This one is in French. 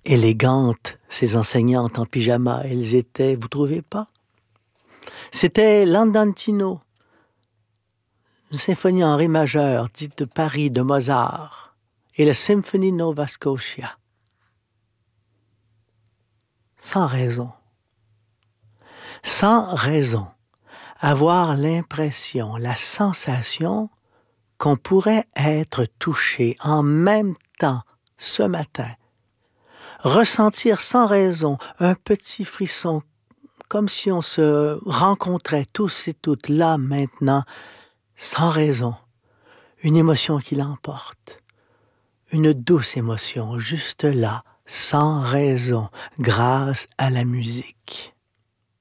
élégantes, ces enseignantes en pyjama. Elles étaient, vous trouvez pas? C'était l'Andantino, une symphonie en ré majeur, dite de Paris, de Mozart, et la Symphonie Nova Scotia. Sans raison. Sans raison. Avoir l'impression, la sensation qu'on pourrait être touché en même temps ce matin. Ressentir sans raison un petit frisson, comme si on se rencontrait tous et toutes là maintenant, sans raison. Une émotion qui l'emporte. Une douce émotion, juste là, sans raison, grâce à la musique.